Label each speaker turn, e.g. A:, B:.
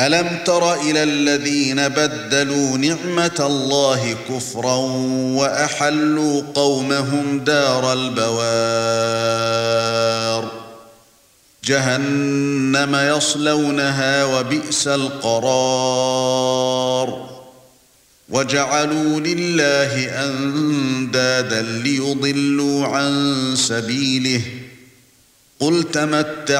A: أَلَمْ تَرَ إِلَى الَّذِينَ بَدَّلُوا نِعْمَةَ اللَّهِ كُفْرًا وَأَحَلُّوا قَوْمَهُمْ دَارَ الْبَوَارِ جَهَنَّمَ يَصْلَوْنَهَا وَبِئْسَ الْقَرَارُ وَجَعَلُوا لِلَّهِ أَندَادًا لِيُضِلُّوا عَن سَبِيلِهِ قُلْ تَمَتَّعُوا